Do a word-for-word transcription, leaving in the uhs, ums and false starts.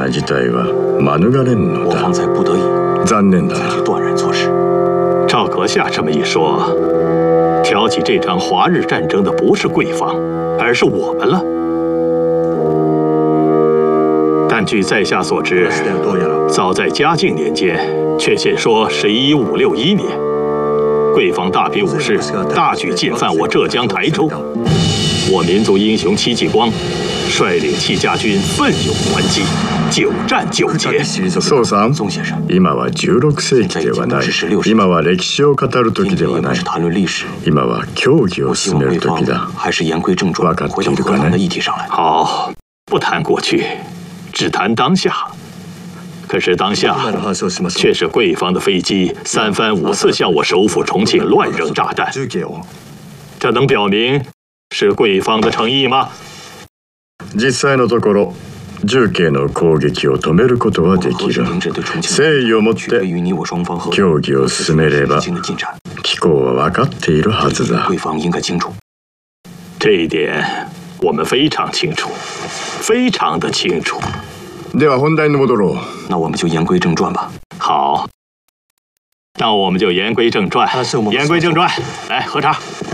な事態は免れんのだ。 我方在不得已残念だ。 采取断然措施。 赵阁下这么一说，挑起这场华日战争的不是贵方，而是我们了。但据在下所知，早在嘉靖年间，确切说是一五六一年，贵方大批武士大举进犯我浙江台州，我民族英雄戚继光率领戚家军奋勇还击，久战久捷。 宋さん、 宋先生， 今はじゅうろく世紀ではない。今は歴史を語る時ではない。 谈论历史， 今は競技を進める時だ。 还是言归正传，回到河南的议题上来。 好，不谈过去，只谈当下。可是当下却是贵方的飞机三番五次向我首府重庆乱扔炸弹，这能表明是贵方的诚意吗？ 実際のところ、重慶の攻撃を止めることはできる。誠意を持って協議を進めれば、機構は分かっているはずだ。 贵方应该清楚， 这一点我们非常清楚，非常的清楚。 では本題に戻ろう。 那我们就言归正传吧。 好，那我们就言归正传。言归正传，来喝茶。